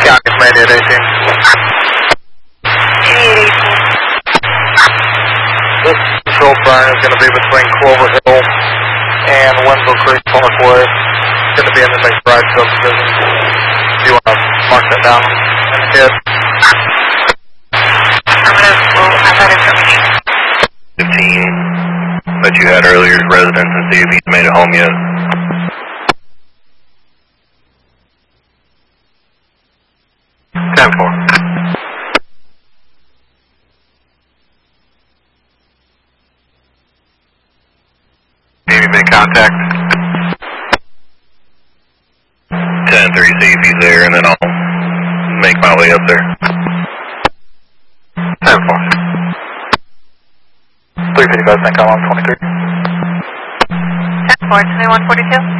County from 8818. 8818. This control burn is going to be between Clover Hill and Wenzel Creek Parkway. It's going to be in the McBride subdivision. Do you want to mark that down in the kit? Affirmative. Well, I have that information. 15 that you had earlier, residents, and see if he's made it home yet. Maybe make contact. 10-3, see if he's there, and then I'll make my way up there. 10-4. 355, thank you, I'm on 23. 10-4, 2142.